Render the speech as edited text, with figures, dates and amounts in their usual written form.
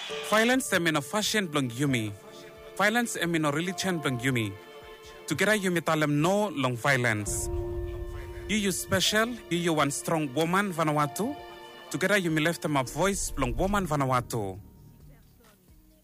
Violence emino fashion blong yumi. Violence emino religion blong yumi. Together yumi talem no long violence. You special, you one strong woman Vanuatu. Together you me left them a voice blong woman Vanuatu.